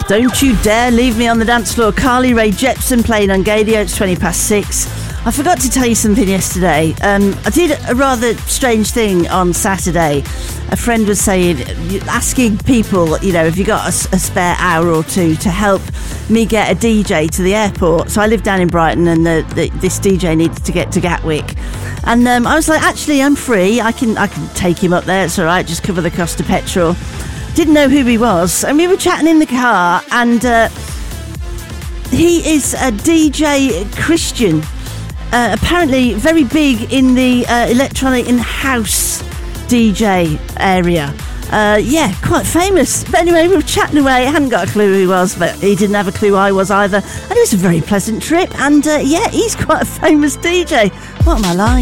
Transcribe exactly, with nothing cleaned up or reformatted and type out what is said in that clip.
Don't You Dare Leave Me on the Dance Floor. Carly Rae Jepsen playing on Gadio. It's twenty past six. I forgot to tell you something yesterday. Um, I did a rather strange thing on Saturday. A friend was saying, asking people, you know, have you got a, a spare hour or two to help me get a D J to the airport? So I live down in Brighton, and the, the, this D J needed to get to Gatwick. And um, I was like, actually, I'm free. I can I can take him up there. It's all right. Just cover the cost of petrol. Didn't know who he was, and we were chatting in the car, and uh, he is a D J Christian, uh, apparently very big in the uh, electronic and house D J area. Uh, yeah, quite famous. But anyway, we were chatting away. I hadn't got a clue who he was, but he didn't have a clue I was either. And it was a very pleasant trip, and uh, yeah, he's quite a famous D J. What am I lying?